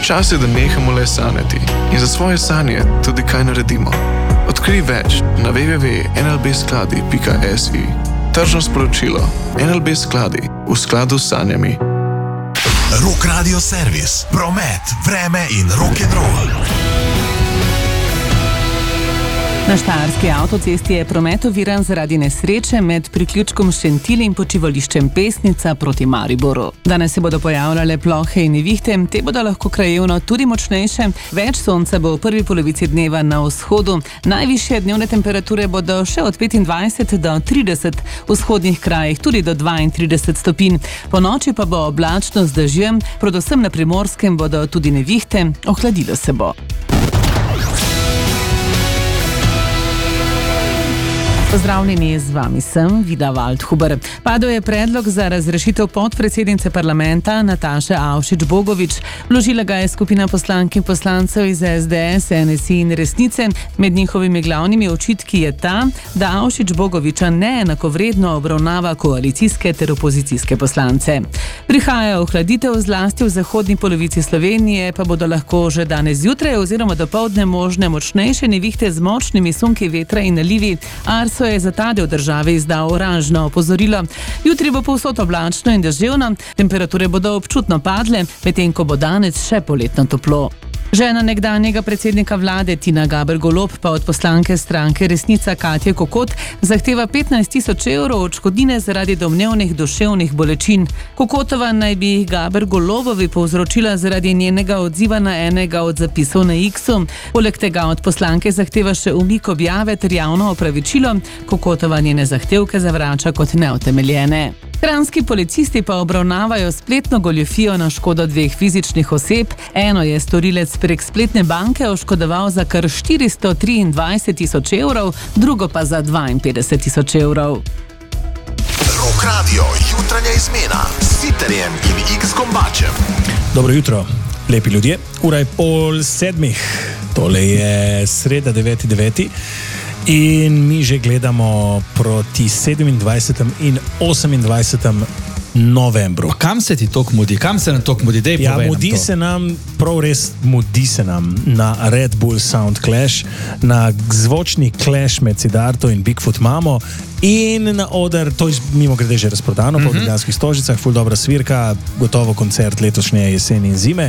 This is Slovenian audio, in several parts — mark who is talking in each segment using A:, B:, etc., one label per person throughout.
A: Čas je, da nehamo le sanjati in za svoje sanje tudi kaj naredimo. Odkrij več na www.nlbskladi.si. Tržno sporočilo. NLB Skladi. V skladu s sanjami.
B: Rock Radio Servis. Promet, vreme in rock'n'roll.
C: Na štajerski avtocesti je promet oviran zaradi nesreče med priključkom Šentilj in počivališčem Pesnica proti Mariboru. Danes se bodo pojavljale plohe in nevihte, te bodo lahko krajevno tudi močnejše. Več sonca bo v prvi polovici dneva na vzhodu. Najvišje dnevne temperature bodo še od 25 do 30, v vzhodnih krajih tudi do 32 stopinj. Po noči pa bo oblačno z dežjem, predvsem na Primorskem bodo tudi nevihte, ohladilo se bo. Pozdravljeni, z vami sem Vida Waldhuber. Padel je predlog za razrešitev podpredsednice parlamenta Nataše Avšič Bogovič. Vložila ga je skupina poslank in poslancev iz SDS, NSI in Resnice. Med njihovimi glavnimi očitki je ta, da Avšič Bogoviča neenakovredno obravnava koalicijske ter opozicijske poslance. Prihaja ohladitev zlasti v zahodni polovici Slovenije, pa bodo lahko že danes zjutraj oziroma dopoldne možne močnejše nevihte z močnimi sunki vetra in nalivi. Arso je za ta del države izdal oranžno opozorilo. Jutri bo povsod oblačno in deževno, temperature bodo občutno padle, medtem ko bo danes še poletno toplo. Žena nekdanjega predsednika vlade Tina Gaber Golob pa od poslanke stranke Resnica Katje Kokot zahteva 15 000 evrov odškodnine zaradi domnevnih duševnih bolečin. Kokotova naj bi jih Gaber Golobovi povzročila zaradi njenega odziva na enega od zapisov na X-u. Poleg tega od poslanke zahteva še umik objave ter javno opravičilo. Kokotova njene zahtevke zavrača kot neutemeljene. Kranjski policisti pa obravnavajo spletno goljufijo na škodo 2 fizičnih oseb. Eno je storilec prek spletne banke oškodoval za kar 423 000 evrov, drugo pa za 52 000 evrov.
B: Rock Radio, jutranja izmena s Siterjem in X-Kombačem.
D: Dobro jutro, lepi ljudje. Ura je 6:30. Tole je sreda 9.9. In mi že gledamo proti 27. in 28. novembru.
E: Kam se ti tok mudi? Kam se nam tok mudi? Dej,
D: ja, mudi se nam, prav res mudi se nam na Red Bull Sound Clash, na zvočni clash med Siddharto in Bigfoot Mamo in na oder, to je mimo grede že razprodano po Ljubljanskih stožicah, ful dobra svirka, gotovo koncert letošnje jeseni in zime.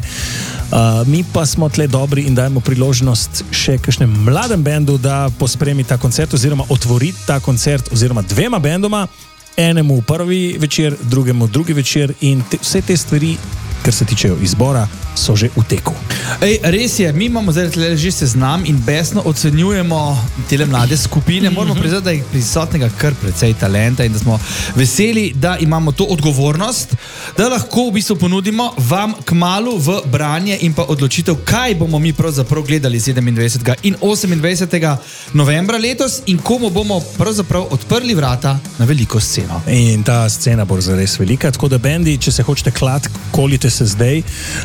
D: Mi pa smo tle dobri in dajemo priložnost še kakšnem mladem bendu, da pospremi ta koncert oziroma otvori ta koncert oziroma 2 bendoma, enemu prvi večer, drugemu drugi večer in vse te stvari, kar se tičejo izbora, so že v teku.
E: Ej, res je, mi imamo zdaj že seznam in besno ocenjujemo tele mlade skupine. Moramo priznati, da je prisotnega kar precej talenta in da smo veseli, da imamo to odgovornost, da lahko v bistvu ponudimo vam kmalu v branje in pa odločitev, kaj bomo mi pravzaprav gledali 27. in 28. novembra letos in komu bomo pravzaprav odprli vrata na veliko sceno.
D: In ta scena bo zares velika, tako da bendi, če se hočete klad, kolite se zdaj,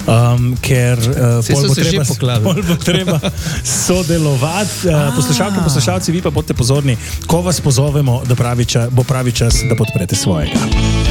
D: ker pol bo treba sodelovati. Poslušalke, poslušalci, vi pa bodite pozorni, ko vas pozovemo, da bo pravi čas, da podprete svojega.